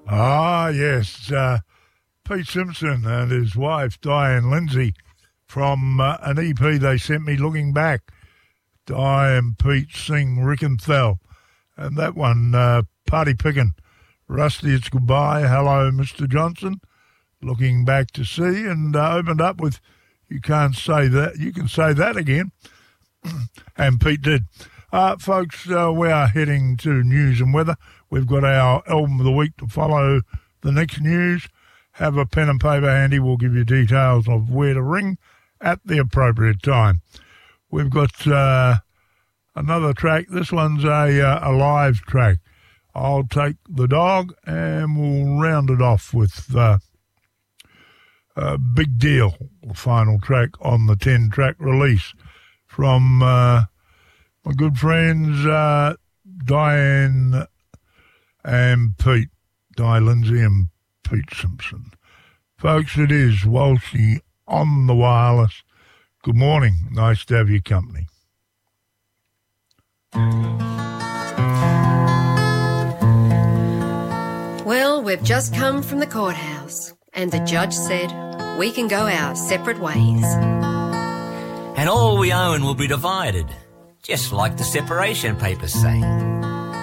Ah, yes. Pete Simpson and his wife, Diane Lindsay, from an EP they sent me, Looking Back. Di and Pete sing Rickenthal. And that one, Party Pickin'. Rusty, it's goodbye. Hello, Mr. Johnson. Looking back to see, and opened up with You Can't Say That. You Can Say That Again. And Pete did. Folks, we are heading to news and weather. We've got our album of the week to follow the next news. Have a pen and paper handy. We'll give you details of where to ring at the appropriate time. We've got another track. This one's a live track. I'll Take the Dog, and we'll round it off with Big Deal, the final track on the 10-track release from my good friends Diane and Pete, Di Lindsay and Pete Simpson. Folks, it is Walshy on the wireless. Good morning. Nice to have your company. Well, we've just come from the courthouse, and the judge said we can go our separate ways. And all we own will be divided, just like the separation papers say.